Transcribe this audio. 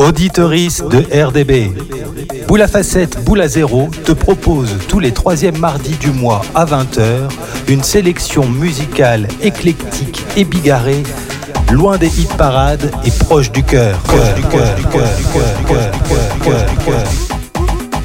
Auditeurice de RDB. Boule à facette, boule à zéro te propose tous les troisièmes mardis du mois à 20h une sélection musicale éclectique et bigarrée, loin des hit parades et proche du cœur.